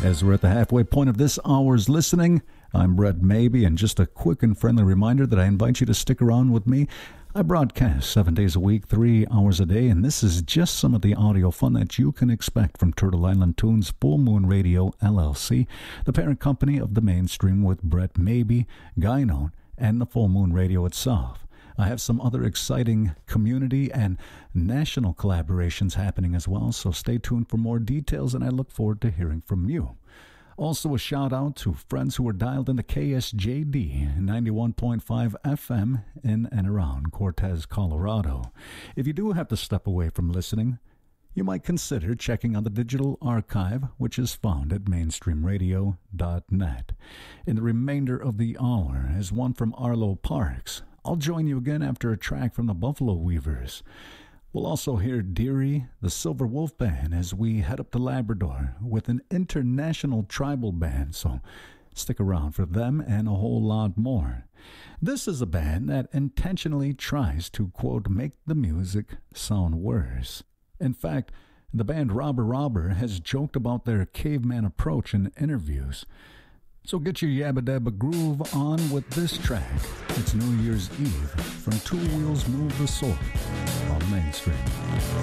As we're at the halfway point of this hour's listening, I'm Brett Maybe, and just a quick and friendly reminder that I invite you to stick around with me. I broadcast 7 days a week, 3 hours a day, and this is just some of the audio fun that you can expect from Turtle Island Tunes Full Moon Radio, LLC, the parent company of the Mainstream with Brett Maybe, Guy Note, and the Full Moon Radio itself. I have some other exciting community and national collaborations happening as well, so stay tuned for more details, and I look forward to hearing from you. Also, a shout out to friends who are dialed into KSJD 91.5 FM in and around Cortez, Colorado. If you do have to step away from listening, you might consider checking on the digital archive, which is found at mainstreamradio.net. In the remainder of the hour is one from Arlo Parks. I'll join you again after a track from the Buffalo Weavers. We'll also hear Deary, the Silver Wolf Band, as we head up to Labrador with an international tribal band, so stick around for them and a whole lot more. This is a band that intentionally tries to, quote, make the music sound worse. In fact, the band Robber has joked about their caveman approach in interviews. So get your Yabba Dabba groove on with this track. It's New Year's Eve from Two Wheels Move the Soul on Mainstream.